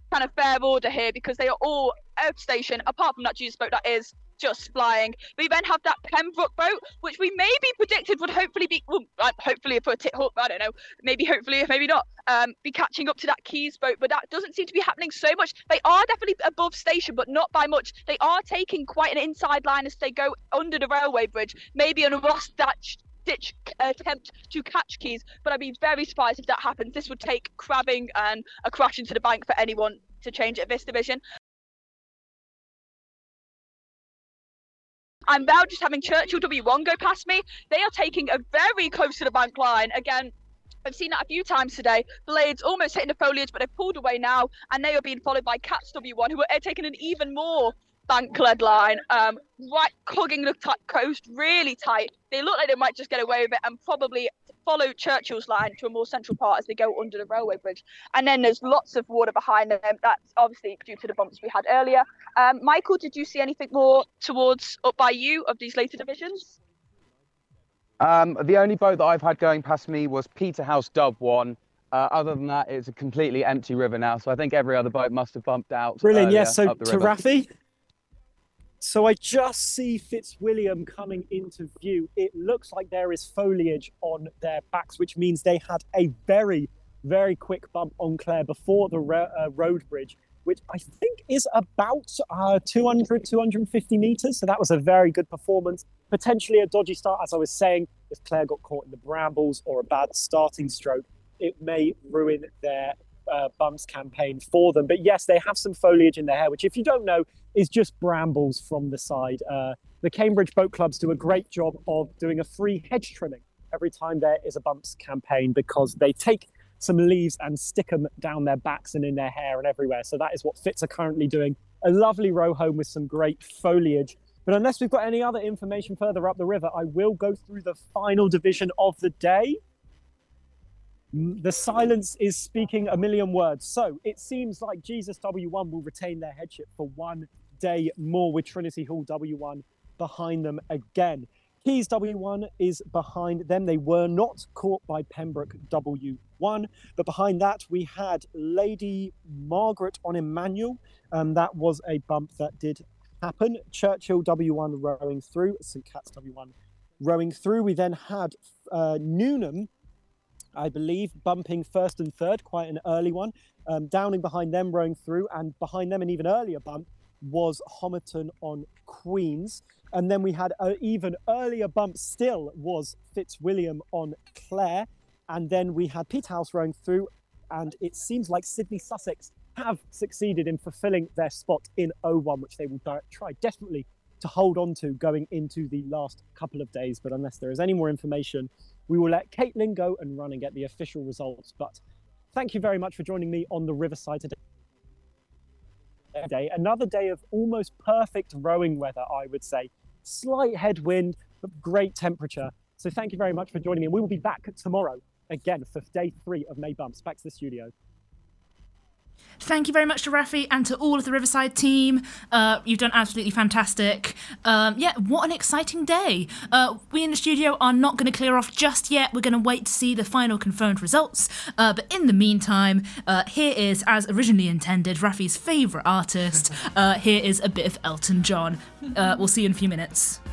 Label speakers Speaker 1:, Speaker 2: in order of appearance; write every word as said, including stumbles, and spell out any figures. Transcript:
Speaker 1: kind of fair order here because they are all out of station, apart from that Jesus boat that is just flying. We then have that Pembroke boat, which we maybe predicted would hopefully be, well, hopefully for a tit hook, I don't know, maybe hopefully, maybe not, um, be catching up to that Keys boat, but that doesn't seem to be happening so much. They are definitely above station, but not by much. They are taking quite an inside line as they go under the railway bridge, maybe on a Ross Datch ditch attempt to catch Keys, but I'd be very surprised if that happens. This would take crabbing and a crash into the bank for anyone to change at this division. I'm now just having Churchill W one go past me. They are taking a very close to the bank line. Again, I've seen that a few times today. Blades almost hitting the foliage, but they've pulled away now, and they are being followed by Cats W one, who are taking an even more bank-led line, um, right, hugging the t- coast really tight. They look like they might just get away with it and probably follow Churchill's line to a more central part as they go under the railway bridge. And then there's lots of water behind them. That's obviously due to the bumps we had earlier. Um, Michael, did you see anything more towards up by you of these later divisions?
Speaker 2: Um, the only boat that I've had going past me was Peterhouse Dub one. Uh, other than that, it's a completely empty river now. So I think every other boat must have bumped out.
Speaker 3: Brilliant. Yes. Yeah, so to
Speaker 2: river.
Speaker 3: Rafi. So I just see Fitzwilliam coming into view. It looks like there is foliage on their backs, which means they had a very, very quick bump on Clare before the ro- uh, road bridge, which I think is about uh, two hundred, two hundred fifty metres. So that was a very good performance. Potentially a dodgy start, as I was saying. If Clare got caught in the brambles or a bad starting stroke, it may ruin their uh, bumps campaign for them. But yes, they have some foliage in their hair, which if you don't know, is just brambles from the side. Uh, the Cambridge Boat Clubs do a great job of doing a free hedge trimming every time there is a bumps campaign, because they take some leaves and stick them down their backs and in their hair and everywhere. So that is what Fitz are currently doing. A lovely row home with some great foliage. But unless we've got any other information further up the river, I will go through the final division of the day. The silence is speaking a million words. So it seems like Jesus W one will retain their headship for one day more, with Trinity Hall W one behind them again. Keys W one is behind them. They were not caught by Pembroke W one, but behind that we had Lady Margaret on Emmanuel. Um, that was a bump that did happen. Churchill W one rowing through, Saint Cat's W one rowing through. We then had uh, Newnham, I believe, bumping first and third, quite an early one. Um, Downing behind them rowing through, and behind them an even earlier bump was Homerton on Queens. And then we had an even earlier bump still was Fitzwilliam on Clare. And then we had Peterhouse rowing through, and it seems like Sydney Sussex have succeeded in fulfilling their spot in O one, which they will try desperately to hold on to going into the last couple of days. But unless there is any more information, we will let Caitlin go and run and get the official results. But thank you very much for joining me on the Riverside today. Another day of almost perfect rowing weather, I would say. Slight headwind, but great temperature. So thank you very much for joining me. We will be back tomorrow again for day three of May Bumps. Back to the studio.
Speaker 4: Thank you very much to Rafi and to all of the Riverside team. Uh, you've done absolutely fantastic. Um, yeah, what an exciting day. Uh, we in the studio are not going to clear off just yet. We're going to wait to see the final confirmed results. Uh, but in the meantime, uh, here is, as originally intended, Rafi's favourite artist. Uh, here is a bit of Elton John. Uh, we'll see you in a few minutes.